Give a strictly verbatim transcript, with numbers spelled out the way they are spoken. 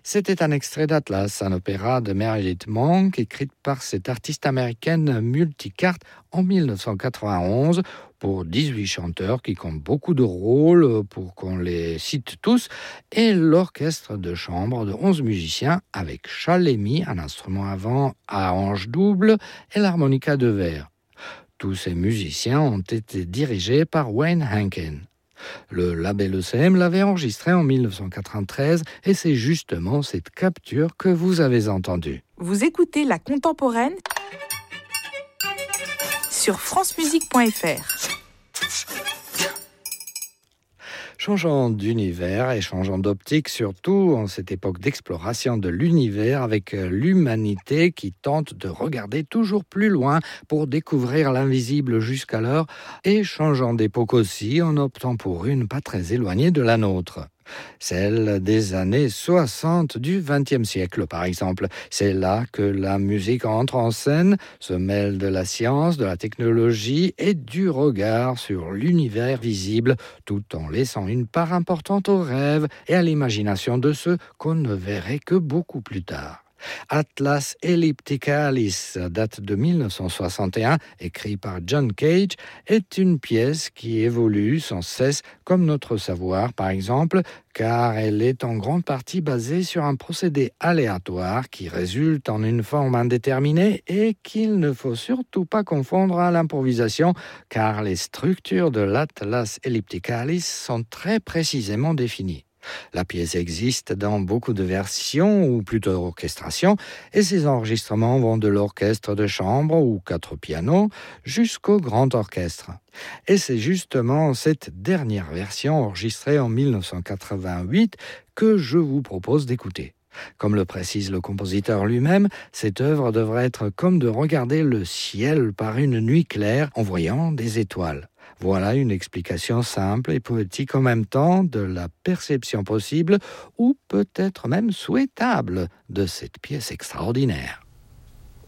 C'était un extrait d'Atlas, un opéra de Meredith Monk, écrit par cette artiste américaine multicarte en dix-neuf cent quatre-vingt-onze pour dix-huit chanteurs qui comptent beaucoup de rôles pour qu'on les cite tous, et l'orchestre de chambre de onze musiciens avec chalémi, un instrument à vent à hanche double, et l'harmonica de verre. Tous ces musiciens ont été dirigés par Wayne Hankin. Le label E C M l'avait enregistré en dix-neuf cent quatre-vingt-treize et c'est justement cette capture que vous avez entendue. Vous écoutez La Contemporaine sur france musique point f r. Changeant d'univers et changeant d'optique, surtout en cette époque d'exploration de l'univers avec l'humanité qui tente de regarder toujours plus loin pour découvrir l'invisible jusqu'alors, et changeant d'époque aussi en optant pour une pas très éloignée de la nôtre. Celle des années soixante du vingtième siècle, par exemple. C'est là que la musique entre en scène, se mêle de la science, de la technologie et du regard sur l'univers visible, tout en laissant une part importante aux rêves et à l'imagination de ceux qu'on ne verrait que beaucoup plus tard. Atlas Ellipticalis date de dix-neuf cent soixante et un, écrit par John Cage, est une pièce qui évolue sans cesse comme notre savoir, par exemple, car elle est en grande partie basée sur un procédé aléatoire qui résulte en une forme indéterminée et qu'il ne faut surtout pas confondre à l'improvisation, car les structures de l'Atlas Ellipticalis sont très précisément définies. La pièce existe dans beaucoup de versions, ou plutôt orchestrations, et ces enregistrements vont de l'orchestre de chambre ou quatre pianos jusqu'au grand orchestre. Et c'est justement cette dernière version enregistrée en dix-neuf cent quatre-vingt-huit que je vous propose d'écouter. Comme le précise le compositeur lui-même, cette œuvre devrait être comme de regarder le ciel par une nuit claire en voyant des étoiles. Voilà une explication simple et poétique en même temps de la perception possible ou peut-être même souhaitable de cette pièce extraordinaire.